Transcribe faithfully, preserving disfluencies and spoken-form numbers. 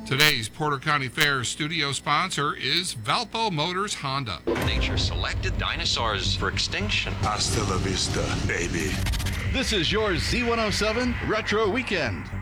Today's Porter County Fair studio sponsor is Valpo Motors Honda. Nature selected dinosaurs for extinction. Hasta la vista, baby. This is your Z one oh seven Retro Weekend.